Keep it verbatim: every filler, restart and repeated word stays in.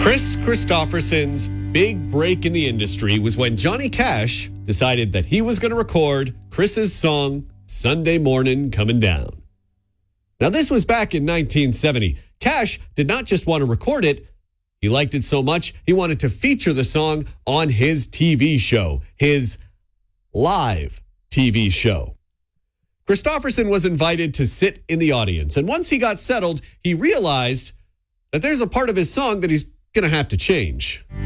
Kris Kristofferson's big break in the industry was when Johnny Cash decided that he was going to record Chris's song, Sunday Morning Coming Down. Now, this was back in nineteen seventy. Cash did not just want to record it. He liked it so much, he wanted to feature the song on his T V show, his live T V show. Kristofferson was invited to sit in the audience, and once he got settled, he realized that there's a part of his song that he's going to have to change.